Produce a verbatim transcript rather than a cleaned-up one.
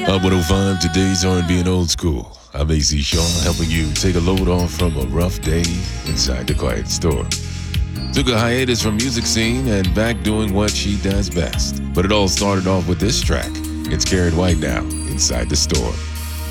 Up one oh five, today's R and B and old school. I'm A C Shaw, helping you take a load off from a rough day inside the quiet store. Took a hiatus from music scene and back doing what she does best. But it all started off with this track. It's Carrot White now, Inside the Store.